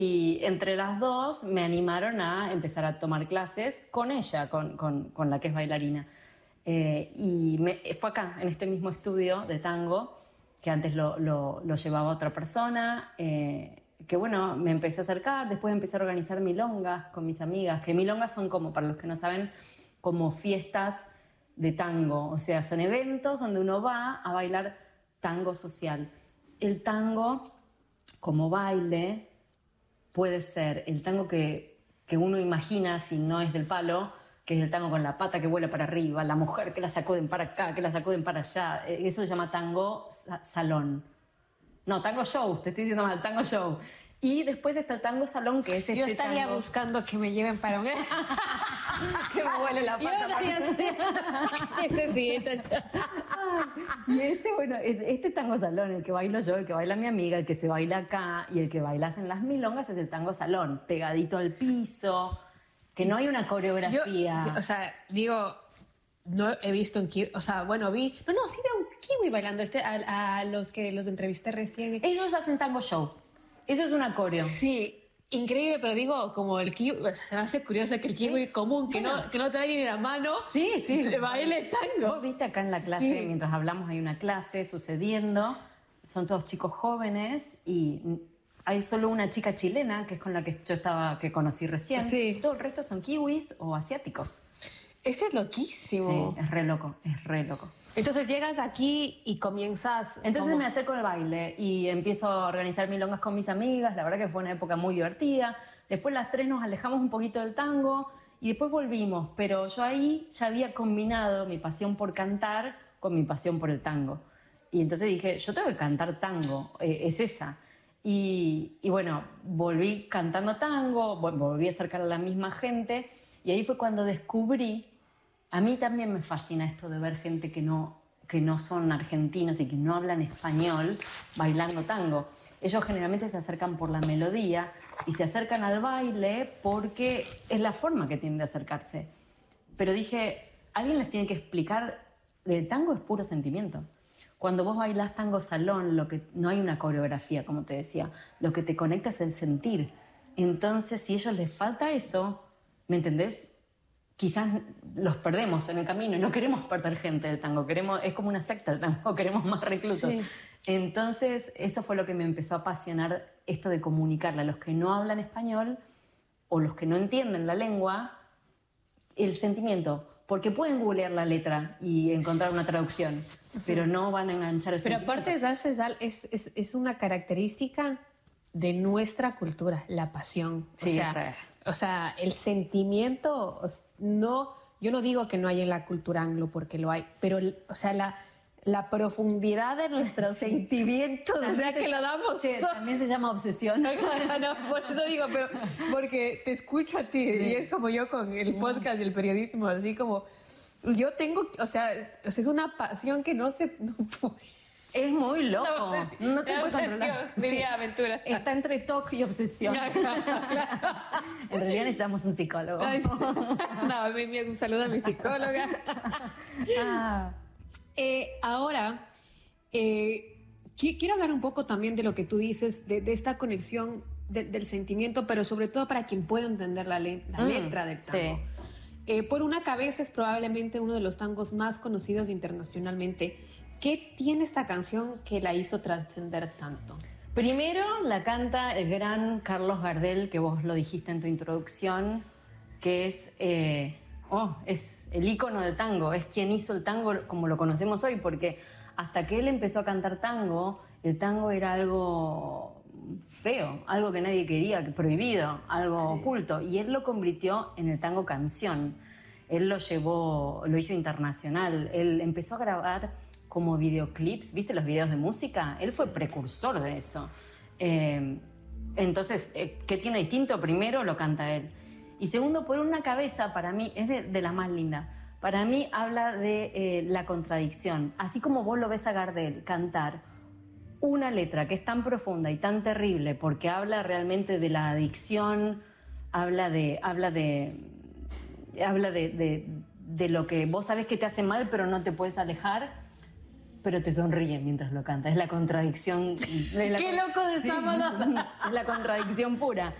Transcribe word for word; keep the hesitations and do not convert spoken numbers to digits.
Y entre las dos me animaron a empezar a tomar clases con ella, con, con, con la que es bailarina. Eh, y me, fue acá, en este mismo estudio de tango, que antes lo, lo, lo llevaba otra persona, eh, que bueno, me empecé a acercar, después empecé a organizar milongas con mis amigas, que milongas son como, para los que no saben, como fiestas de tango, o sea, son eventos donde uno va a bailar tango social. El tango, como baile, puede ser el tango que, que uno imagina, si no es del palo, que es el tango con la pata que vuela para arriba, la mujer que la sacuden para acá, que la sacuden para allá. Eso se llama tango salón. No, tango show, te estoy diciendo mal, tango show. Y después está el tango salón, que es este Yo estaría tango... buscando que me lleven para un... que me huele la pata. Yo estaría... Para... este sí, este... Y este, bueno, este tango salón, el que bailo yo, el que baila mi amiga, el que se baila acá y el que bailas en las milongas es el tango salón, pegadito al piso, que no hay una coreografía. Yo, o sea, digo, no he visto un kiwi, o sea, bueno, vi... No, no, sí veo un kiwi bailando, este, a, a los que los entrevisté recién. Ellos hacen tango show. Eso es una coreo. Sí, increíble, pero digo, como el kiwi, o sea, se me hace curioso que el kiwi ¿Sí? común, que, bueno. no, que no te da ni la mano, sí, sí, baile tango. Vos viste acá en la clase, sí. Mientras hablamos hay una clase sucediendo, son todos chicos jóvenes y hay solo una chica chilena, que es con la que yo estaba, que conocí recién. Sí. Todo el resto son kiwis o asiáticos. Ese es loquísimo. Sí, es re loco, es re loco. Entonces llegas aquí y comienzas... Entonces como... me acerco al baile y empiezo a organizar milongas con mis amigas. La verdad que fue una época muy divertida. Después las tres nos alejamos un poquito del tango y después volvimos. Pero yo ahí ya había combinado mi pasión por cantar con mi pasión por el tango. Y entonces dije, yo tengo que cantar tango, eh, es esa. Y, y bueno, volví cantando tango, volví a acercar a la misma gente y ahí fue cuando descubrí... A mí también me fascina esto de ver gente que no, que no son argentinos y que no hablan español bailando tango. Ellos generalmente se acercan por la melodía y se acercan al baile porque es la forma que tienen de acercarse. Pero dije, alguien les tiene que explicar, el tango es puro sentimiento. Cuando vos bailás tango salón, lo que, no hay una coreografía, como te decía, lo que te conecta es el sentir. Entonces, si a ellos les falta eso, ¿me entendés? Quizás los perdemos en el camino y no queremos perder gente del tango, queremos, es como una secta el tango, queremos más reclutos. Sí. Entonces, eso fue lo que me empezó a apasionar, esto de comunicarle a los que no hablan español o los que no entienden la lengua, el sentimiento, porque pueden googlear la letra y encontrar una traducción, sí. Pero no van a enganchar el pero sentimiento. Pero aparte, es, es, es una característica de nuestra cultura, la pasión. O sí, sea, o sea, el sentimiento, no, yo no digo que no hay en la cultura anglo porque lo hay, pero, o sea, la, la profundidad de nuestros sí. sentimientos, también o sea, se, que lo damos. Sí, también se llama obsesión. No, no, no, por eso digo, pero porque te escucho a ti sí. Y es como yo con el podcast y el periodismo, así como, yo tengo, o sea, es una pasión que no se, no puede. Es muy loco. No, no te puedes controlar. Diría sí. Aventura. Está entre toque y obsesión. Claro, claro. En realidad necesitamos un psicólogo. Ay, no, me, un saludo a mi psicóloga. Ah. Eh, ahora, eh, quiero hablar un poco también de lo que tú dices, de, de esta conexión de, del sentimiento, pero sobre todo para quien pueda entender la, le, la mm, letra del tango. Sí. Eh, por una cabeza es probablemente uno de los tangos más conocidos internacionalmente. ¿Qué tiene esta canción que la hizo trascender tanto? Primero la canta el gran Carlos Gardel, que vos lo dijiste en tu introducción, que es, eh, oh, es el ícono del tango, es quien hizo el tango como lo conocemos hoy, porque hasta que él empezó a cantar tango, el tango era algo feo, algo que nadie quería, prohibido, algo sí. oculto, y él lo convirtió en el tango canción. Él lo llevó, lo hizo internacional, él empezó a grabar como videoclips, ¿viste los videos de música? Él fue precursor de eso. Eh, entonces, eh, ¿qué tiene distinto? Primero lo canta él. Y segundo, por una cabeza, para mí, es de, de las más lindas. Para mí habla de eh, la contradicción. Así como vos lo ves a Gardel cantar una letra que es tan profunda y tan terrible, porque habla realmente de la adicción, habla de... Habla de, habla de, de, de lo que vos sabés que te hace mal, pero no te puedes alejar. pero te sonríe mientras lo canta. Es la contradicción. Es la ¡Qué con... loco de sí, sábado! es la contradicción pura.